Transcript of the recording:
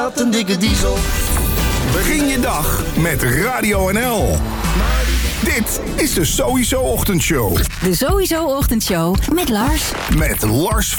Wat een dikke diesel. Begin je dag met Radio NL. Dit is de Sowieso Ochtendshow. De Sowieso Ochtendshow met Lars. Met Lars